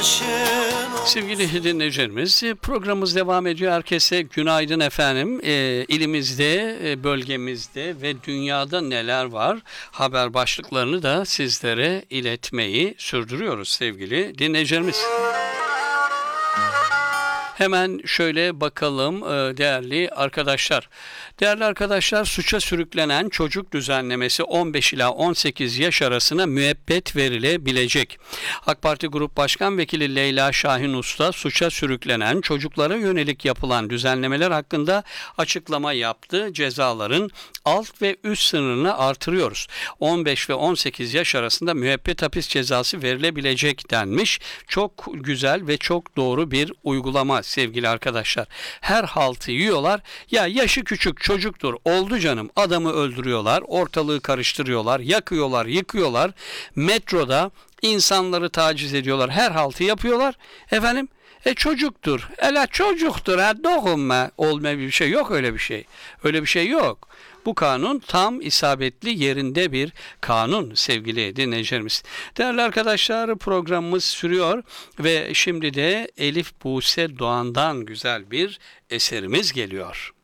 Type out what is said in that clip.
Sevgili dinleyicilerimiz, programımız devam ediyor. Herkese günaydın efendim. İlimizde, bölgemizde ve dünyada neler var? Haber başlıklarını da sizlere iletmeyi sürdürüyoruz sevgili dinleyicilerimiz. Hemen şöyle bakalım değerli arkadaşlar. Değerli arkadaşlar, suça sürüklenen çocuk düzenlemesi 15 ila 18 yaş arasına müebbet verilebilecek. AK Parti Grup Başkan Vekili Leyla Şahin Usta, suça sürüklenen çocuklara yönelik yapılan düzenlemeler hakkında açıklama yaptı. Cezaların alt ve üst sınırını artırıyoruz. 15 ve 18 yaş arasında müebbet hapis cezası verilebilecek denmiş. Çok güzel ve çok doğru bir uygulama sevgili arkadaşlar. Her haltı yiyorlar. Ya yaşı küçük çocuktur. Oldu canım. Adamı öldürüyorlar. Ortalığı karıştırıyorlar. Yakıyorlar, yıkıyorlar. Metroda insanları taciz ediyorlar. Her haltı yapıyorlar. Efendim? Çocuktur. Ela çocuktur. Dokunma. Olmayan bir şey yok, öyle bir şey. Öyle bir şey yok. Bu kanun tam isabetli yerinde bir kanun sevgili dinleyicilerimiz. Değerli arkadaşlar, programımız sürüyor ve şimdi de Elif Buse Doğan'dan güzel bir eserimiz geliyor.